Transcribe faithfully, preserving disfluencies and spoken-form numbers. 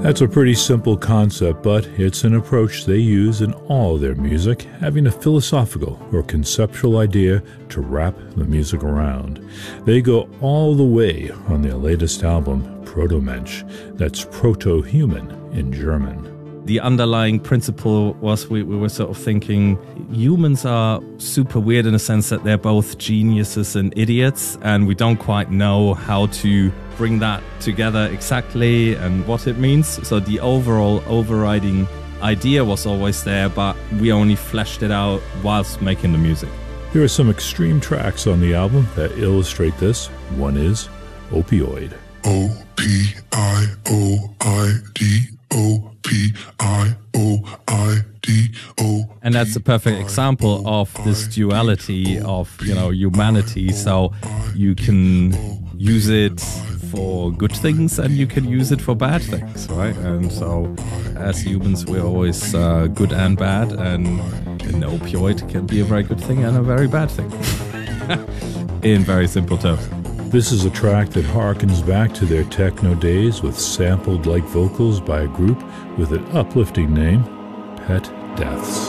That's a pretty simple concept, but it's an approach they use in all their music, having a philosophical or conceptual idea to wrap the music around. They go all the way on their latest album, Protomensch. That's proto-human in German. The underlying principle was we, we were sort of thinking humans are super weird in the sense that they're both geniuses and idiots, and we don't quite know how to bring that together exactly and what it means. So the overall overriding idea was always there, but we only fleshed it out whilst making the music. Here are some extreme tracks on the album that illustrate this. One is Opioid. O P I O I D O P I O I D O. And that's a perfect example of this duality of, you know, humanity. So you can use it for good things and you can use it for bad things, right? And so as humans, we're always uh, good and bad, and an opioid can be a very good thing and a very bad thing. In very simple terms. This is a track that harkens back to their techno days with sampled-like vocals by a group with an uplifting name, Pet Deaths.